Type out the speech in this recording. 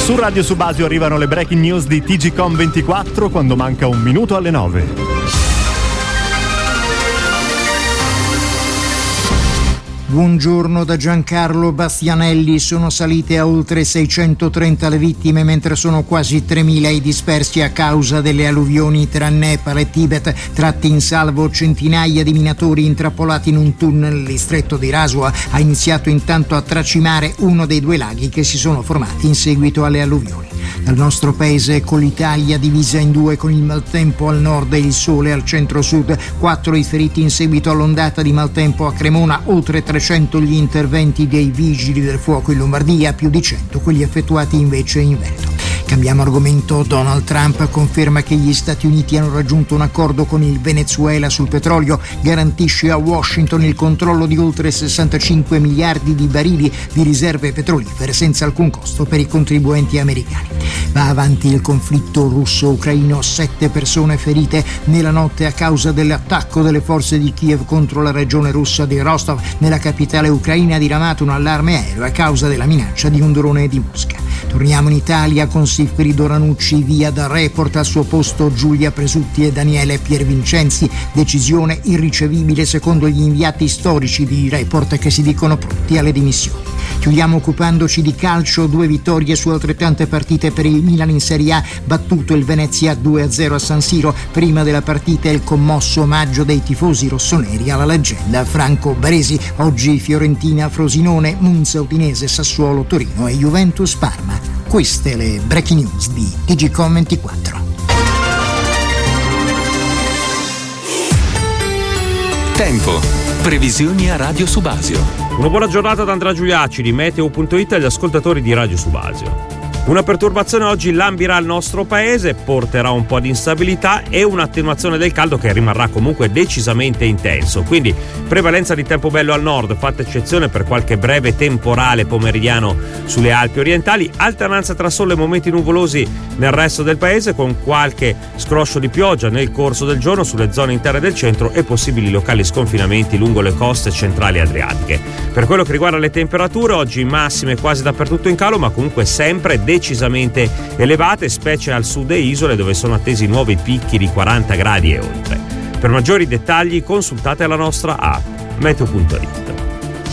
Su Radio Subasio arrivano le breaking news di TGcom24 quando manca un minuto alle 9. Buongiorno da Giancarlo Bastianelli. Sono salite a oltre 630 le vittime, mentre sono quasi 3.000 i dispersi a causa delle alluvioni tra Nepal e Tibet. Tratti in salvo centinaia di minatori intrappolati in un tunnel. Il distretto di Rasua ha iniziato intanto a tracimare uno dei due laghi che si sono formati in seguito alle alluvioni. Dal nostro paese, con l'Italia divisa in due, con il maltempo al nord e il sole al centro-sud. 4 i feriti in seguito all'ondata di maltempo a Cremona, oltre 300 gli interventi dei vigili del fuoco in Lombardia, più di 100 quelli effettuati invece in Veneto. Cambiamo argomento. Donald Trump conferma che gli Stati Uniti hanno raggiunto un accordo con il Venezuela sul petrolio, garantisce a Washington il controllo di oltre 65 miliardi di barili di riserve petrolifere senza alcun costo per i contribuenti americani. Va avanti il conflitto russo-ucraino, 7 persone ferite nella notte a causa dell'attacco delle forze di Kiev contro la regione russa di Rostov. Nella capitale ucraina ha diramato un allarme aereo a causa della minaccia di un drone di Mosca. Torniamo in Italia con Sigfrido Ranucci via da Report, al suo posto Giulia Presutti e Daniele Piervincenzi. Decisione irricevibile secondo gli inviati storici di Report, che si dicono pronti alle dimissioni. Chiudiamo occupandoci di calcio. 2 vittorie su altrettante partite per il Milan in Serie A, battuto il Venezia 2-0 a San Siro. Prima della partita il commosso omaggio dei tifosi rossoneri alla leggenda Franco Baresi. Oggi Fiorentina Frosinone, Monza Udinese, Sassuolo Torino e Juventus Parma. Queste le breaking news di TGcom24. Tempo. Previsioni a Radio Subasio. Una buona giornata da Andrea Giuliacci di Meteo.it agli ascoltatori di Radio Subasio. Una perturbazione oggi lambirà il nostro paese, porterà un po' di instabilità e un'attenuazione del caldo che rimarrà comunque decisamente intenso. Quindi prevalenza di tempo bello al nord, fatta eccezione per qualche breve temporale pomeridiano sulle Alpi orientali, alternanza tra sole e momenti nuvolosi nel resto del paese, con qualche scroscio di pioggia nel corso del giorno sulle zone interne del centro e possibili locali sconfinamenti lungo le coste centrali adriatiche. Per quello che riguarda le temperature, oggi massime quasi dappertutto in calo, ma comunque sempre decisamente elevate, specie al sud e isole, dove sono attesi nuovi picchi di 40 gradi e oltre. Per maggiori dettagli consultate la nostra app Meteo.it.